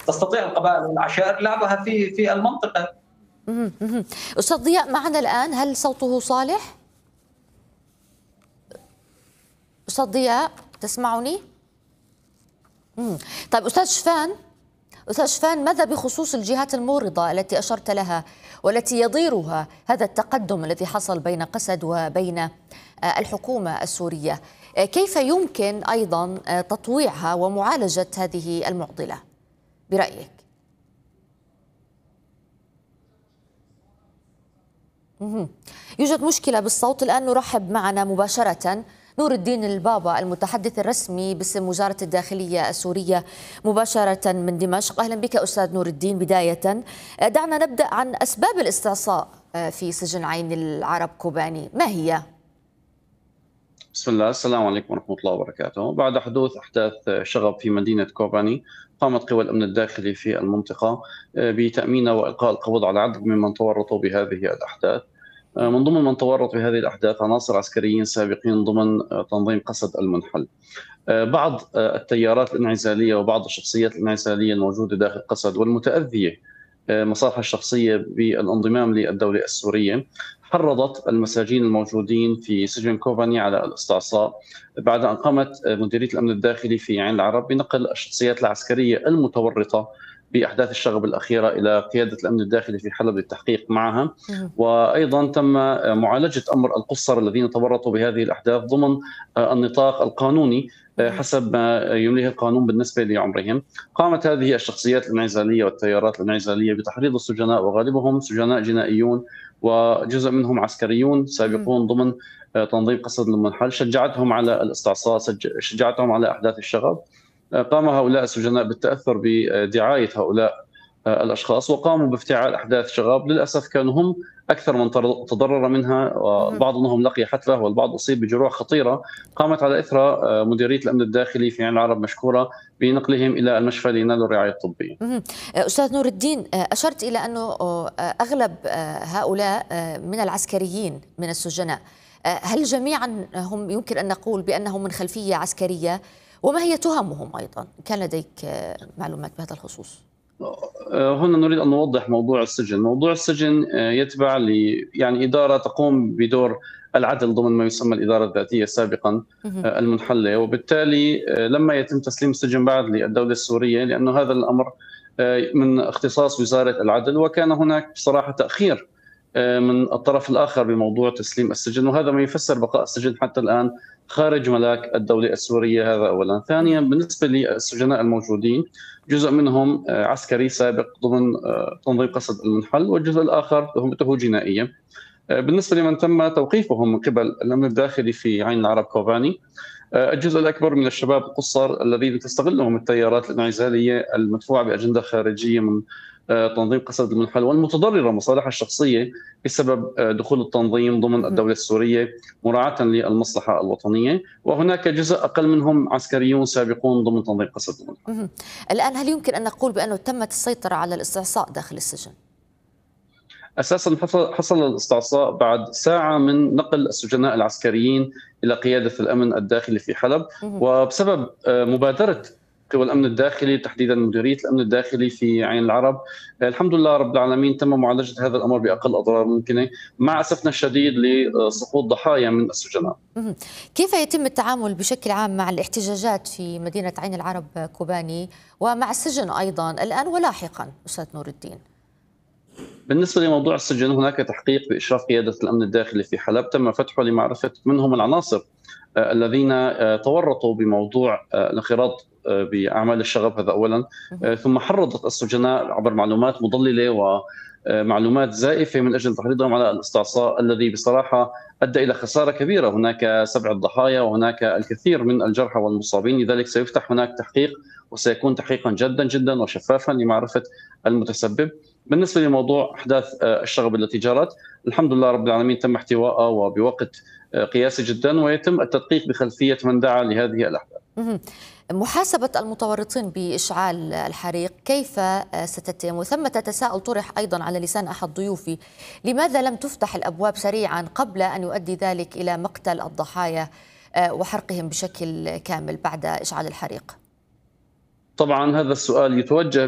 تستطيع القبائل والعشائر لعبها في المنطقة. أستاذ ضياء معنا الآن، هل صوته صالح؟ أستاذ ضياء تسمعني؟ طيب أستاذ شفان، ماذا بخصوص الجهات المورضة التي أشرت لها والتي يضيرها هذا التقدم الذي حصل بين قسد وبين الحكومة السورية؟ كيف يمكن أيضا تطويعها ومعالجة هذه المعضلة برأيك؟ يوجد مشكلة بالصوت. الآن نرحب معنا مباشرة نور الدين البابا، المتحدث الرسمي باسم وزارة الداخلية السورية مباشرة من دمشق. أهلا بك أستاذ نور الدين. بداية دعنا نبدأ عن أسباب الاستعصاء في سجن عين العرب كوباني، ما هي؟ بسم الله، السلام عليكم ورحمة الله وبركاته. بعد حدوث أحداث شغب في مدينة كوباني، قامت قوى الأمن الداخلي في المنطقة بتأمين وإلقاء القبض على عدد ممن تورطوا بهذه الأحداث. من ضمن من تورط بهذه الأحداث عناصر عسكريين سابقين ضمن تنظيم قسد المنحل. بعض التيارات الانعزالية وبعض الشخصيات الانعزالية الموجودة داخل قسد والمتأذية مصالحها الشخصية بالانضمام للدولة السورية حرضت المساجين الموجودين في سجن كوباني على الاستعصاء، بعد أن قامت مديرية الأمن الداخلي في عين العرب بنقل الشخصيات العسكرية المتورطة بأحداث الشغب الأخيرة إلى قيادة الأمن الداخلي في حلب للتحقيق معها. وأيضا تم معالجة أمر القُصّر الذين تورطوا بهذه الأحداث ضمن النطاق القانوني حسب ما يمليه القانون بالنسبة لعمرهم. قامت هذه الشخصيات الانعزالية والتيارات الانعزالية بتحريض السجناء، وغالبهم سجناء جنائيون وجزء منهم عسكريون سابقون ضمن تنظيم قسد المنحل، شجعتهم على الاستعصاء، شجعتهم على أحداث الشغب. قام هؤلاء السجناء بالتأثر بدعاية هؤلاء الأشخاص وقاموا بافتعال أحداث شغب. للأسف كانوا هم أكثر من تضرر منها، وبعض منهم لقي حتفة والبعض أصيب بجروح خطيرة قامت على إثرها مديرية الأمن الداخلي في عين العرب مشكورة بنقلهم إلى المشفى لينالوا الرعاية الطبية. أستاذ نور الدين، أشرت إلى أنه أغلب هؤلاء من العسكريين من السجناء، هل جميعا هم يمكن أن نقول بأنهم من خلفية عسكرية؟ وما هي تهمهم أيضا؟ كان لديك معلومات بهذا الخصوص؟ هنا نريد أن نوضح موضوع السجن. موضوع السجن يتبع يعني إدارة تقوم بدور العدل ضمن ما يسمى الإدارة الذاتية سابقا المنحلة، وبالتالي لما يتم تسليم السجن بعد للدولة السورية، لأنه هذا الأمر من اختصاص وزارة العدل، وكان هناك بصراحة تأخير من الطرف الآخر بموضوع تسليم السجن، وهذا ما يفسر بقاء السجن حتى الآن خارج ملاك الدولة السورية. هذا أولا. ثانيا، بالنسبة للسجناء الموجودين جزء منهم عسكري سابق ضمن تنظيم قسد المنحل، والجزء الآخر تهمته جنائية. بالنسبة لمن تم توقيفهم من قبل الأمن الداخلي في عين العرب كوباني، الجزء الأكبر من الشباب القُصّر الذين تستغلهم التيارات الانعزالية المدفوعة بأجندة خارجية من تنظيم قسد المنحل والمتضررة مصالحها الشخصية بسبب دخول التنظيم ضمن الدولة السورية مراعاة للمصلحة الوطنية، وهناك جزء أقل منهم عسكريون سابقون ضمن تنظيم قسد المنحل. الآن هل يمكن أن نقول بأنه تمت السيطرة على الاستعصاء داخل السجن؟ أساسا حصل الاستعصاء بعد ساعة من نقل السجناء العسكريين إلى قيادة الأمن الداخلي في حلب، وبسبب مبادرة قوى الأمن الداخلي تحديدا مديرية الأمن الداخلي في عين العرب، الحمد لله رب العالمين تم معالجة هذا الأمر بأقل أضرار ممكنة، مع أسفنا الشديد لسقوط ضحايا من السجناء. كيف يتم التعامل بشكل عام مع الاحتجاجات في مدينة عين العرب كوباني ومع السجن أيضا الآن ولاحقا أستاذ نور الدين؟ بالنسبة لموضوع السجن، هناك تحقيق بإشراف قيادة الأمن الداخلي في حلب تم فتحه لمعرفة من هم العناصر الذين تورطوا بموضوع الانخراط بأعمال الشغب. هذا أولا. ثم حرضت السجناء عبر معلومات مضللة ومعلومات زائفة من أجل تحريضهم على الاستعصاء الذي بصراحة أدى إلى خسارة كبيرة. هناك 7 ضحايا وهناك الكثير من الجرحى والمصابين، لذلك سيفتح هناك تحقيق وسيكون تحقيقا جدا جدا وشفافا لمعرفة المتسبب. بالنسبة لموضوع أحداث الشغب التي جرت، الحمد لله رب العالمين تم احتوائها وبوقت قياسي جدا، ويتم التدقيق بخلفية من دعا لهذه الأحداث. محاسبة المتورطين بإشعال الحريق كيف ستتم؟ وثمة تساؤل طرح أيضا على لسان أحد ضيوفي، لماذا لم تفتح الأبواب سريعا قبل أن يؤدي ذلك إلى مقتل الضحايا وحرقهم بشكل كامل بعد إشعال الحريق؟ طبعا هذا السؤال يتوجه